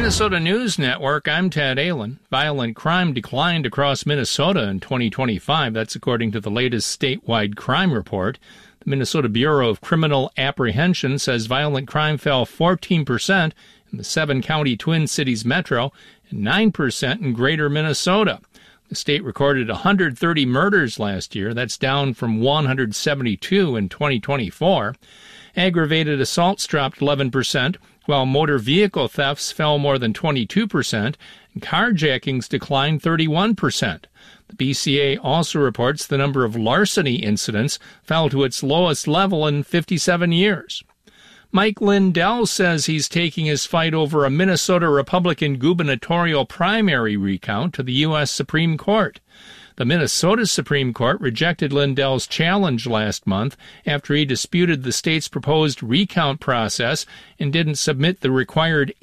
Minnesota News Network, I'm Tad Allen. Violent crime declined across Minnesota in 2025. That's according to the latest statewide crime report. The Minnesota Bureau of Criminal Apprehension says violent crime fell 14% in the 7-county Twin Cities metro and 9% in greater Minnesota. The state recorded 130 murders last year. That's down from 172 in 2024. Aggravated assaults dropped 11%, while motor vehicle thefts fell more than 22%, and carjackings declined 31%. The BCA also reports the number of larceny incidents fell to its lowest level in 57 years. Mike Lindell says he's taking his fight over a Minnesota Republican gubernatorial primary recount to the U.S. Supreme Court. The Minnesota Supreme Court rejected Lindell's challenge last month after he disputed the state's proposed recount process and didn't submit the required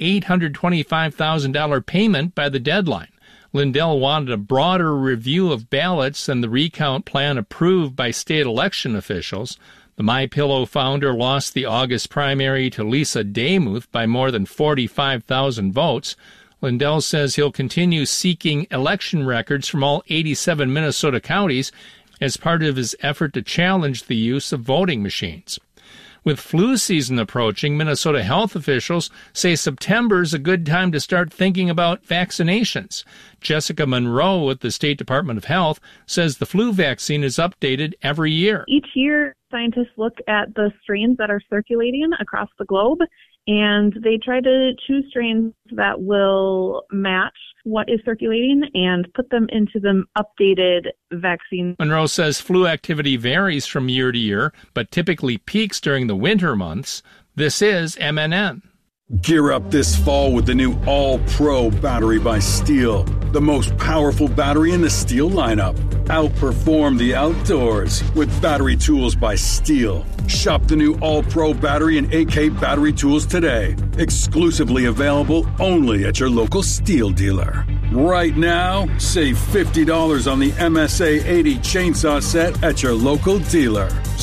$825,000 payment by the deadline. Lindell wanted a broader review of ballots than the recount plan approved by state election officials. The MyPillow founder lost the August primary to Lisa Demuth by more than 45,000 votes. Lindell says he'll continue seeking election records from all 87 Minnesota counties as part of his effort to challenge the use of voting machines. With flu season approaching, Minnesota health officials say September is a good time to start thinking about vaccinations. Jessica Monroe with the State Department of Health says the flu vaccine is updated every year. Each year, scientists look at the strains that are circulating across the globe, and they try to choose strains that will match what is circulating and put them into the updated vaccine. Monroe says flu activity varies from year to year, but typically peaks during the winter months. This is MNN. Gear up this fall with the new All-Pro battery by Steel. The most powerful battery in the Steel lineup. Outperform the outdoors with battery tools by Steel. Shop the new All-Pro battery and AK battery tools today. Exclusively available only at your local Steel dealer. Right now, save $50 on the MSA 80 chainsaw set at your local dealer.